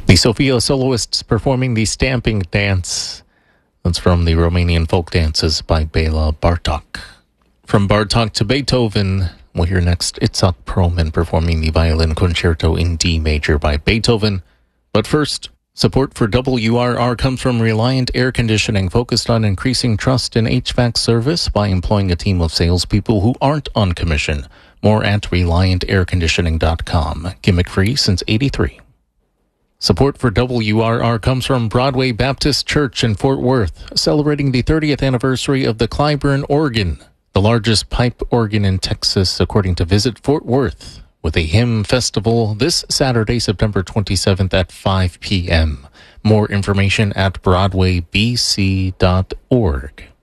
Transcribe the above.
The Sofia soloists performing the Stamping Dance. That's from the Romanian folk dances by Bela Bartok. From Bartok to Beethoven, we'll hear next Itzhak Perlman performing the Violin Concerto in D major by Beethoven. But first, support for WRR comes from Reliant Air Conditioning, focused on increasing trust in HVAC service by employing a team of salespeople who aren't on commission. More at ReliantAirConditioning.com. Gimmick-free since '83. Support for WRR comes from Broadway Baptist Church in Fort Worth, celebrating the 30th anniversary of the Clyburn organ, the largest pipe organ in Texas, according to Visit Fort Worth, with a hymn festival this Saturday, September 27th at 5 p.m. More information at BroadwayBC.org.